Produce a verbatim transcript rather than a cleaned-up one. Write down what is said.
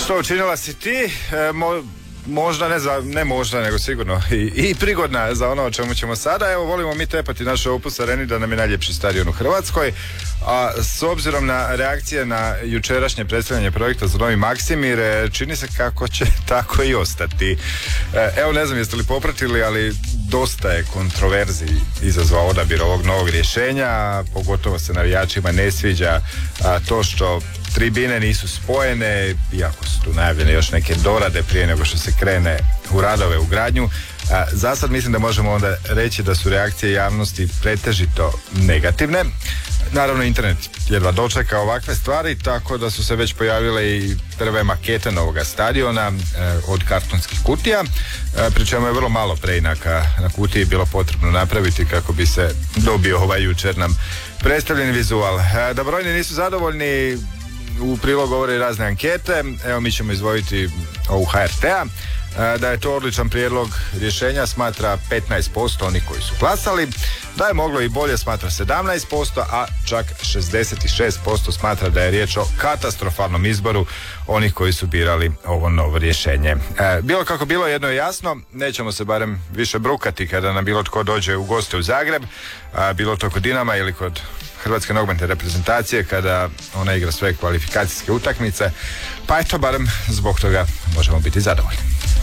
Što učinila si ti? E, mo, možda, ne, za, ne možda, nego sigurno i, i prigodna za ono o čemu ćemo sada. Evo, volimo mi tepati naše Opus Areni da nam je najljepši stadion u Hrvatskoj. A s obzirom na reakcije na jučerašnje predstavljanje projekta za Novi Maksimir, čini se kako će tako i ostati. Evo, ne znam jeste li popratili, ali dosta je kontroverzi izazvao odabir ovog novog rješenja, pogotovo se navijačima ne sviđa a, to što tribine nisu spojene, iako su tu najavljene još neke dorade prije nego što se krene u radove u gradnju. A, za sad mislim da možemo onda reći da su reakcije javnosti pretežito negativne. Naravno, internet jedva dočeka ovakve stvari, tako da su se već pojavile i prve makete novoga stadiona e, od kartonskih kutija, e, pri čemu je vrlo malo preinaka na kutiji bilo potrebno napraviti kako bi se dobio ovaj jučer nam predstavljeni vizual. E, da brojni nisu zadovoljni, u prilog govore razne ankete. Evo, mi ćemo izdvojiti ovu H R T-a. Da je to odličan prijedlog rješenja smatra petnaest posto oni koji su glasali, da je moglo i bolje smatra sedamnaest posto, a čak šezdeset šest posto smatra da je riječ o katastrofalnom izboru onih koji su birali ovo novo rješenje. E, bilo kako bilo, jedno je jasno, nećemo se barem više brukati kada nam bilo tko dođe u goste u Zagreb, a, bilo to kod Dinama ili kod Hrvatske nogometne reprezentacije kada ona igra sve kvalifikacijske utakmice, pa eto, barem zbog toga možemo biti zadovoljni.